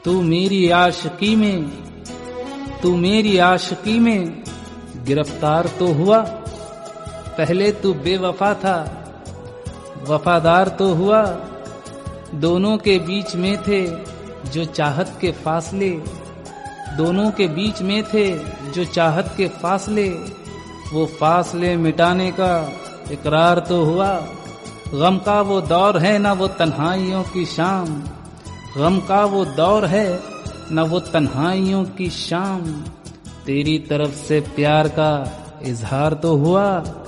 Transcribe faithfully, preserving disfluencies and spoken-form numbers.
तू मेरी आशिकी में तू मेरी आशिकी में गिरफ्तार तो हुआ। पहले तू बेवफा था, वफादार तो हुआ। दोनों के बीच में थे जो चाहत के फासले, दोनों के बीच में थे जो चाहत के फासले। वो फासले मिटाने का इकरार तो हुआ। गम का वो दौर है ना वो तन्हाइयों की शाम, गम का वो दौर है ना वो तन्हाइयों की शाम। तेरी तरफ से प्यार का इजहार तो हुआ।